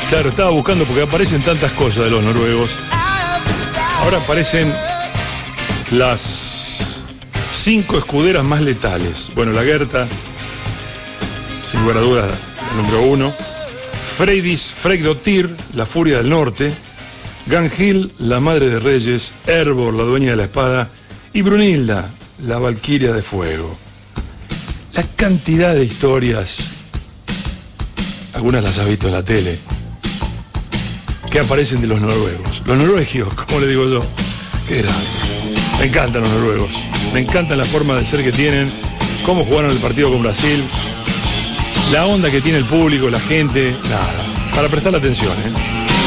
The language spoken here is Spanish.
Claro, estaba buscando porque aparecen tantas cosas de los noruegos. Ahora aparecen las 5 escuderas más letales. Bueno, la Gerta, sin lugar a dudas, el número 1. Freydottir, la furia del norte. Gunhild, la madre de reyes. Erbor, la dueña de la espada. Y Brunilda, la valquiria de fuego. La cantidad de historias, algunas las has visto en la tele, que aparecen de los noruegos. Los noruegios, como le digo yo, qué grande. Me encantan los noruegos. Me encanta la forma de ser que tienen, cómo jugaron el partido con Brasil, la onda que tiene el público, la gente, nada, para prestar atención, ¿eh?